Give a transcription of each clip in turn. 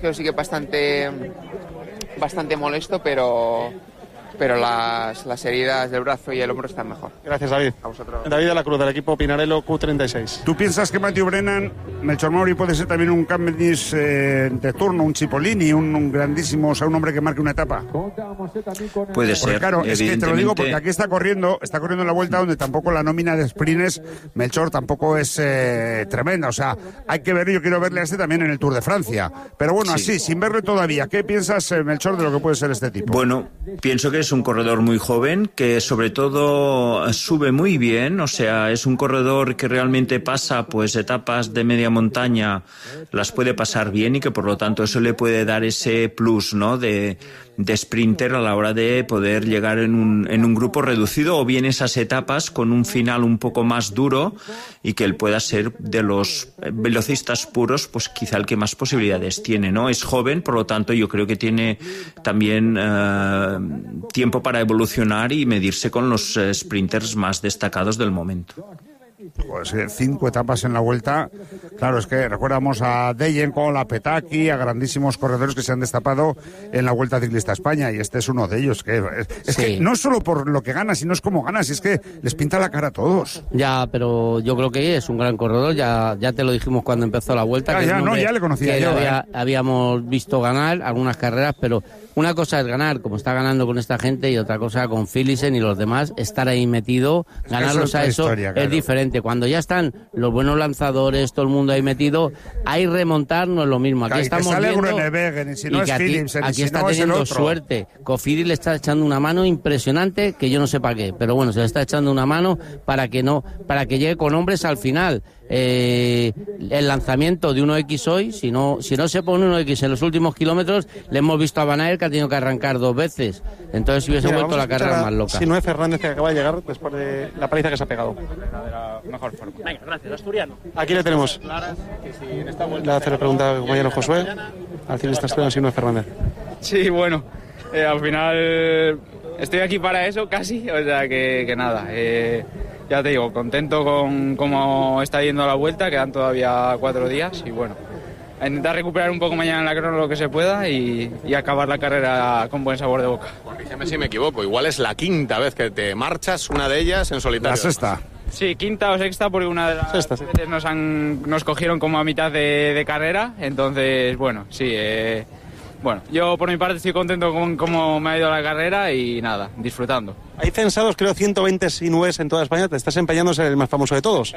Creo sí que bastante molesto, pero las heridas del brazo y el hombro están mejor. Gracias, David. A vosotros. David de la Cruz, del equipo Pinarello Q36. ¿Tú piensas que Matthew Brennan, Melchor Mauri, puede ser también un Cavendish de turno, un Cipollini, un grandísimo, o sea, un hombre que marque una etapa? Puede ser. Porque, claro, es que te lo digo porque aquí está corriendo en la vuelta donde tampoco la nómina de sprints, Melchor, tampoco es tremenda. O sea, hay que ver, yo quiero verle a este también en el Tour de Francia. Pero bueno, Sí. así, sin verle todavía, ¿qué piensas, Melchor, de lo que puede ser este tipo? Bueno, pienso que es un corredor muy joven, que sobre todo sube muy bien, o sea, es un corredor que realmente pasa pues etapas de media montaña, las puede pasar bien y que por lo tanto eso le puede dar ese plus, ¿no?, de sprinter a la hora de poder llegar en un grupo reducido, o bien esas etapas con un final un poco más duro, y que él pueda ser de los velocistas puros, pues quizá el que más posibilidades tiene, ¿no? Es joven, por lo tanto yo creo que tiene también tiempo para evolucionar y medirse con los sprinters más destacados del momento. Pues 5 etapas en la vuelta. Claro, es que recordamos a Deyenko, a Petaki, a grandísimos corredores que se han destapado en la Vuelta Ciclista a España, y este es uno de ellos. Es que no es solo por lo que gana, sino es cómo ganas, es que les pinta la cara a todos. Ya, pero yo creo que es un gran corredor, ya te lo dijimos cuando empezó la Vuelta. Ya le conocía yo. Habíamos visto ganar algunas carreras, pero una cosa es ganar, como está ganando con esta gente, y otra cosa con Philipsen y los demás, estar ahí metido, ganarlos a eso historia, claro. Es diferente. Cuando ya están los buenos lanzadores, todo el mundo ahí metido, ahí remontar no es lo mismo. Aquí estamos viendo Grunewagen, y si no y que es Philipsen, aquí si está no es el teniendo otro. suerte. Cofidis le está echando una mano impresionante, que yo no sé para qué, pero bueno, se le está echando una mano para que llegue con hombres al final. El lanzamiento de 1X hoy, si no se pone 1X en los últimos kilómetros, le hemos visto a Van Aert que ha tenido que arrancar 2 veces, entonces si hubiese vuelto la carrera más loca. Si no es Fernández, que acaba de llegar después de la paliza que se ha pegado. Mejor forma. Venga, gracias, asturiano. Aquí le tenemos. Le hace la pregunta a compañero Josué, al ciclista asturiano, si no es Fernández. Sí, bueno, al final estoy aquí para eso casi, o sea que nada. Ya te digo, contento con cómo está yendo la vuelta, quedan todavía 4 días y bueno, a intentar recuperar un poco mañana en la crono lo que se pueda y acabar la carrera con buen sabor de boca. Corrígeme si me equivoco, igual es la 5ª vez que te marchas, una de ellas en solitario. La sexta. Sí, 5ª o 6ª, porque una de las veces nos cogieron como a mitad de carrera, entonces bueno, sí. Bueno, yo por mi parte estoy contento con cómo me ha ido la carrera y nada, disfrutando. Hay censados, creo, 120 sinúes en toda España. Te estás empeñando en ser el más famoso de todos.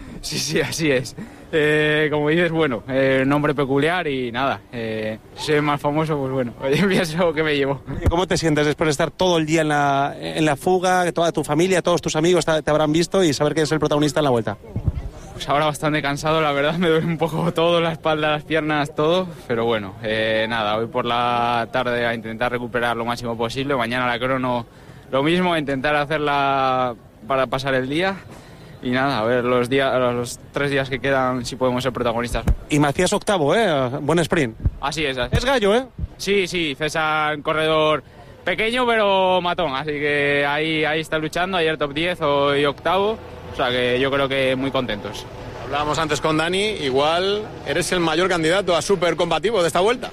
Sí, así es. Como dices, bueno, nombre peculiar y nada. Si soy el más famoso, pues bueno, oye, pienso que me llevo. ¿Cómo te sientes después de estar todo el día en la fuga, que toda tu familia, todos tus amigos te habrán visto y saber que eres el protagonista en la Vuelta? Pues ahora bastante cansado, la verdad, me duele un poco todo, la espalda, las piernas, todo, pero bueno, nada, hoy por la tarde a intentar recuperar lo máximo posible, mañana la crono lo mismo, a intentar hacerla para pasar el día y nada, a ver los 3 días que quedan si podemos ser protagonistas. Y Macías octavo, buen sprint. Así es. Es gallo, Sí, César, un corredor pequeño pero matón, así que ahí está luchando, ayer top 10, hoy octavo. O sea que yo creo que muy contentos. Hablábamos antes con Dani, igual eres el mayor candidato a súper combativo de esta vuelta.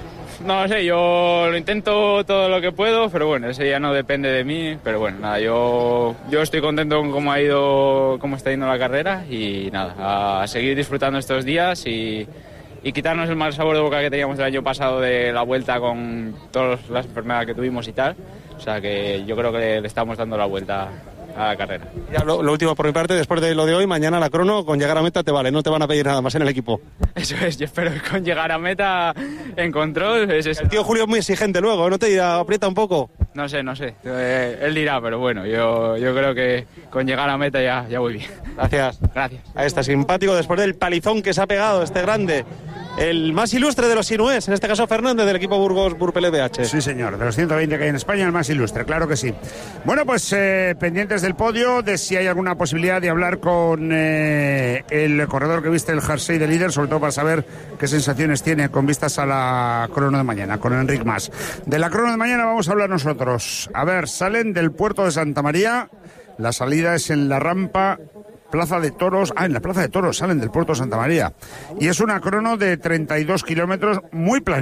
No lo sé, yo lo intento todo lo que puedo, pero bueno, ese ya no depende de mí. Pero bueno, nada, yo estoy contento con cómo está yendo la carrera y nada, a seguir disfrutando estos días y quitarnos el mal sabor de boca que teníamos el año pasado de la vuelta con todas las enfermedades que tuvimos y tal. O sea que yo creo que le estamos dando la vuelta a la carrera. Ya lo último por mi parte, después de lo de hoy, mañana la crono, con llegar a meta te vale, no te van a pedir nada más en el equipo. Eso es, yo espero que con llegar a meta en control es eso. El tío Julio es muy exigente luego, ¿no te dirá, aprieta un poco? No sé, él dirá, pero bueno, yo creo que con llegar a meta ya voy bien. Gracias. Ahí está, simpático, después del palizón que se ha pegado este grande. El más ilustre de los sinués, en este caso Fernández, del equipo Burgos Burpele BH. Sí, señor, de los 120 que hay en España, el más ilustre, claro que sí. Bueno, pues pendientes del podio, de si hay alguna posibilidad de hablar con el corredor que viste el jersey de líder, sobre todo para saber qué sensaciones tiene con vistas a la crono de mañana, con Enric Mas. De la crono de mañana vamos a hablar nosotros. A ver, salen del puerto de Santa María, la salida es en la rampa Plaza de Toros. En la Plaza de Toros salen del puerto de Santa María. Y es una crono de 32 kilómetros muy planita.